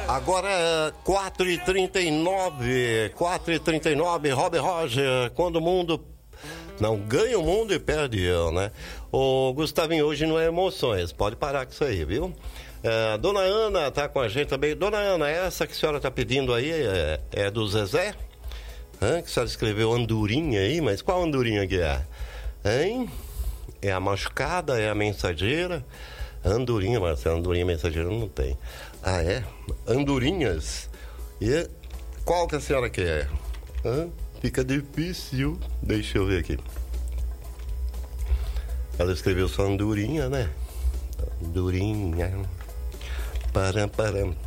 Agora é 4h39, Rob Roger, quando o mundo não ganha o mundo e perde eu, né? O Gustavinho, hoje não é emoções, pode parar com isso aí, viu? Dona Ana tá com a gente também. Dona Ana, essa que a senhora tá pedindo aí é do Zezé? Que a senhora escreveu andorinha aí, mas qual andorinha que é? Hein? É a machucada, é a mensageira? Andorinha, Marcelo, andorinha mensageira não tem. Ah, é? Andorinhas? E qual que a senhora quer? Fica difícil. Deixa eu ver aqui. Ela escreveu só andorinha, né? Andorinha. Param.